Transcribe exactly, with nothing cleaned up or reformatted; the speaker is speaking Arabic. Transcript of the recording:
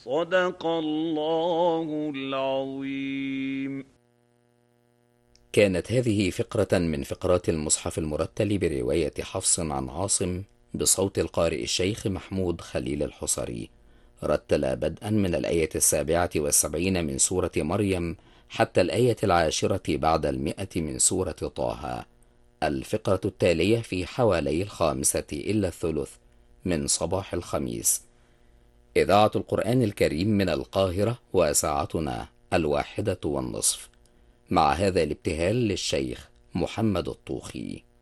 صدق الله العظيم. كانت هذه فقرة من فقرات المصحف المرتل برواية حفص عن عاصم بصوت القارئ الشيخ محمود خليل الحصري. رتل بدءا من الآية السابعة والسبعين من سورة مريم حتى الآية العاشرة بعد المئة من سورة طه. الفقرة التالية في حوالي الخامسة إلا الثلث من صباح الخميس. إذاعة القرآن الكريم من القاهرة، وساعتنا الواحدة والنصف، مع هذا الابتهال للشيخ محمد الطوخي.